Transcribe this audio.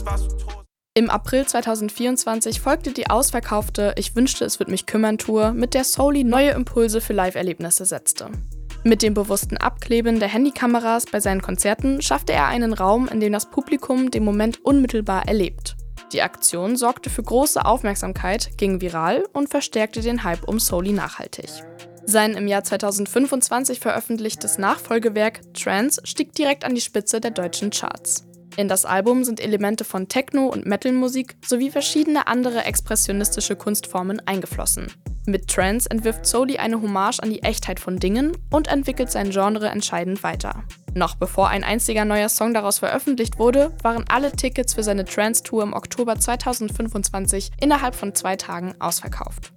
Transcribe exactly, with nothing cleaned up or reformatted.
Im April zweitausendvierundzwanzig folgte die ausverkaufte Ich wünschte, es würde mich kümmern Tour, mit der Soly neue Impulse für Live-Erlebnisse setzte. Mit dem bewussten Abkleben der Handykameras bei seinen Konzerten schaffte er einen Raum, in dem das Publikum den Moment unmittelbar erlebt. Die Aktion sorgte für große Aufmerksamkeit, ging viral und verstärkte den Hype um Soly nachhaltig. Sein im Jahr zweitausendfünfundzwanzig veröffentlichtes Nachfolgewerk Trance stieg direkt an die Spitze der deutschen Charts. In das Album sind Elemente von Techno- und Metal-Musik sowie verschiedene andere expressionistische Kunstformen eingeflossen. Mit Trance entwirft Soly eine Hommage an die Echtheit von Dingen und entwickelt sein Genre entscheidend weiter. Noch bevor ein einziger neuer Song daraus veröffentlicht wurde, waren alle Tickets für seine Trance-Tour im Oktober zweitausendfünfundzwanzig innerhalb von zwei Tagen ausverkauft.